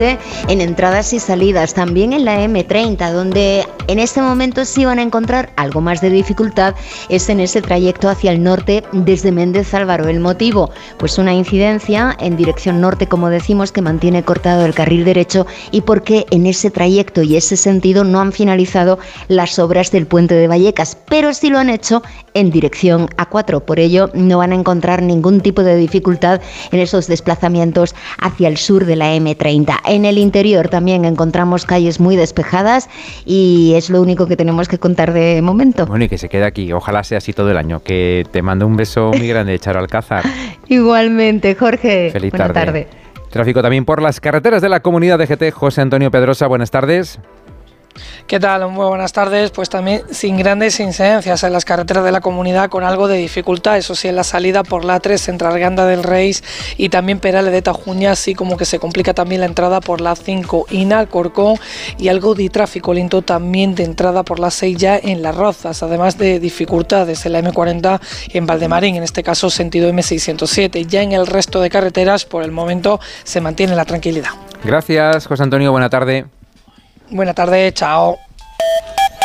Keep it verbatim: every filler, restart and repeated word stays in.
en entradas y salidas, también en la eme treinta, donde en este momento sí van a encontrar algo más de dificultad es en ese trayecto hacia el norte desde Méndez Álvaro. El motivo, pues una incidencia en dirección norte, como decimos, que mantiene cortado el carril derecho, y porque en ese trayecto y ese sentido no han finalizado las obras del puente de Vallecas, pero sí lo han hecho en dirección A cuatro. Por ello no van a encontrar ningún tipo de dificultad en esos desplazamientos hacia el sur de la eme treinta. En el interior también encontramos calles muy despejadas y es lo único que tenemos que contar de momento. Bueno, y que se quede aquí, ojalá sea así todo el año. Que te mando un beso muy grande, Charo Alcázar. Igualmente, Jorge. Feliz Buena tarde. tarde. Tráfico también por las carreteras de la Comunidad de G T. José Antonio Pedrosa, buenas tardes. ¿Qué tal? Muy buenas tardes. Pues también sin grandes incidencias en las carreteras de la comunidad, con algo de dificultad, eso sí, en la salida por la A tres entre Arganda del Reis y también Perales de Tajuña, así como que se complica también la entrada por la A cinco en Alcorcón, y algo de tráfico lento también de entrada por la A seis ya en Las Rozas, además de dificultades en la eme cuarenta en Valdemarín, en este caso sentido eme seiscientos siete. Ya en el resto de carreteras, por el momento, se mantiene la tranquilidad. Gracias, José Antonio, buena tarde. Buena tarde, chao.